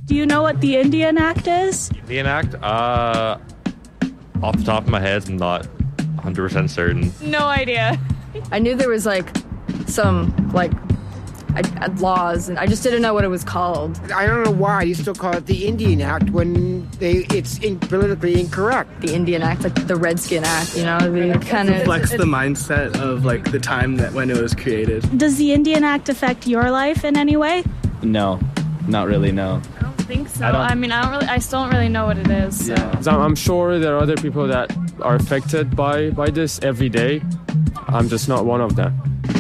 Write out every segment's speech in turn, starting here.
Do you know what the Indian Act is? Indian Act? Off the top of my head, I'm not 100% certain. No idea. I knew there was some laws, and I just didn't know what it was called. I don't know why you still call it the Indian Act when it's politically incorrect. The Indian Act, like the Redskin Act, it kind of reflects the mindset of the time that when it was created. Does the Indian Act affect your life in any way? No, not really, no. I don't think so. I still don't really know what it is. So. Yeah. So I'm sure there are other people that are affected by this every day. I'm just not one of them.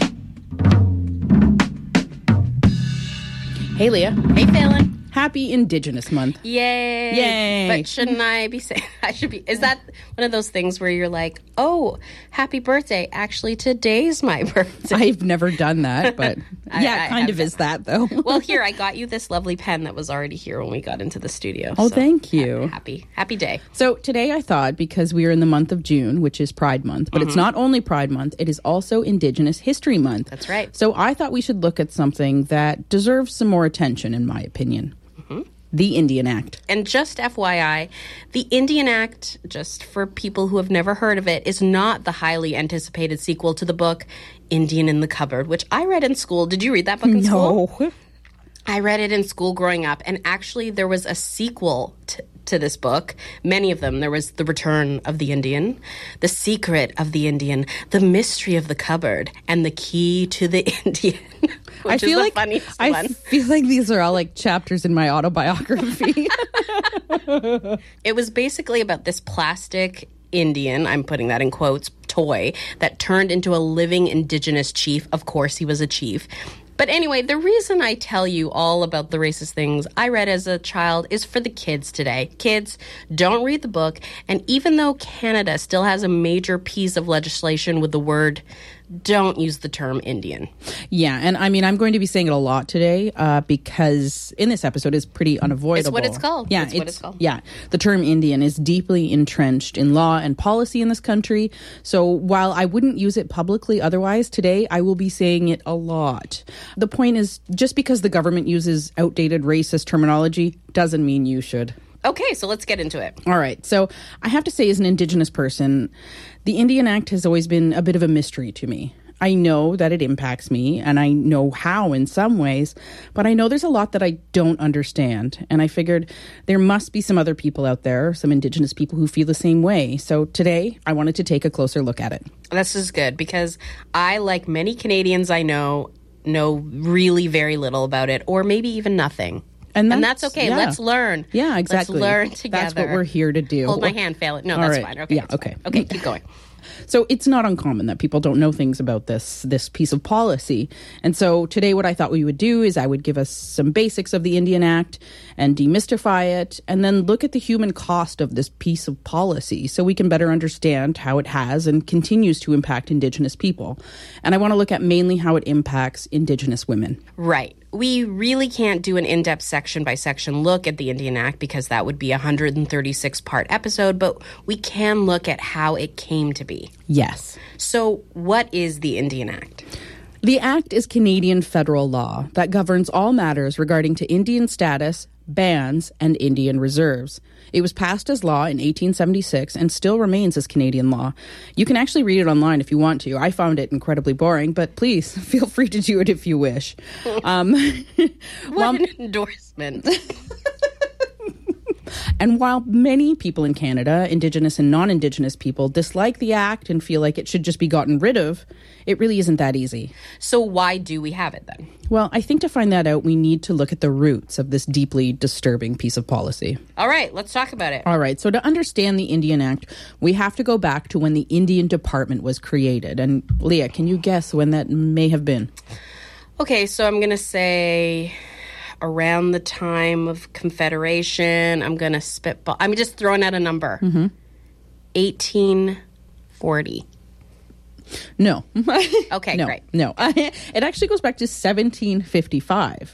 Hey, Leah. Hey, Phelan. Happy Indigenous Month. Yay. Yay. But shouldn't I be saying, is that one of those things where you're like, oh, happy birthday. Actually, today's my birthday. I've never done that, but it kind of is that, though. Well, here, I got you this lovely pen that was already here when we got into the studio. Oh, so thank you. Happy day. So today I thought, because we are in the month of June, which is Pride Month, but it's not only Pride Month, it is also Indigenous History Month. That's right. So I thought we should look at something that deserves some more attention, in my opinion. The Indian Act. And just FYI, the Indian Act, just for people who have never heard of it, is not the highly anticipated sequel to the book Indian in the Cupboard, which I read in school. Did you read that book in school? No. I read it in school growing up, and actually there was a sequel to this book. Many of them. There was The Return of the Indian, The Secret of the Indian, The Mystery of the Cupboard, and The Key to the Indian. I feel like these are all chapters in my autobiography. It was basically about this plastic Indian, I'm putting that in quotes, toy that turned into a living Indigenous chief. Of course, he was a chief. But anyway, the reason I tell you all about the racist things I read as a child is for the kids today. Kids, don't read the book. And even though Canada still has a major piece of legislation with the word, don't use the term Indian. Yeah, and I'm going to be saying it a lot today because in this episode it's pretty unavoidable. It's what it's called. Yeah, it's what it's called. Yeah, the term Indian is deeply entrenched in law and policy in this country. So while I wouldn't use it publicly otherwise, today I will be saying it a lot. The point is, just because the government uses outdated racist terminology doesn't mean you should. Okay, so let's get into it. All right. So I have to say, as an Indigenous person, the Indian Act has always been a bit of a mystery to me. I know that it impacts me, and I know how in some ways, but I know there's a lot that I don't understand. And I figured there must be some other people out there, some Indigenous people who feel the same way. So today, I wanted to take a closer look at it. This is good, because I, like many Canadians I know really very little about it, or maybe even nothing. And that's okay. Yeah. Let's learn. Yeah, exactly. Let's learn together. That's what we're here to do. Hold my hand, Phelan. No, that's fine. Okay. Yeah, okay. Fine. Okay, keep going. So it's not uncommon that people don't know things about this piece of policy. And so today what I thought we would do is I would give us some basics of the Indian Act and demystify it, and then look at the human cost of this piece of policy so we can better understand how it has and continues to impact Indigenous people. And I want to look at mainly how it impacts Indigenous women. Right. We really can't do an in-depth section-by-section look at the Indian Act because that would be a 136-part episode, but we can look at how it came to be. Yes. So what is the Indian Act? The Act is Canadian federal law that governs all matters regarding to Indian status, bans, and Indian reserves. It was passed as law in 1876 and still remains as Canadian law. You can actually read it online if you want to. I found it incredibly boring, but please feel free to do it if you wish. What an endorsement. And while many people in Canada, Indigenous and non-Indigenous people, dislike the Act and feel like it should just be gotten rid of, it really isn't that easy. So why do we have it then? Well, I think to find that out, we need to look at the roots of this deeply disturbing piece of policy. All right, let's talk about it. All right, so to understand the Indian Act, we have to go back to when the Indian Department was created. And Leah, can you guess when that may have been? Okay, so I'm going to say around the time of Confederation. I'm going to spitball. I'm just throwing out a number. 1840. No. Okay, no, great. No. It actually goes back to 1755.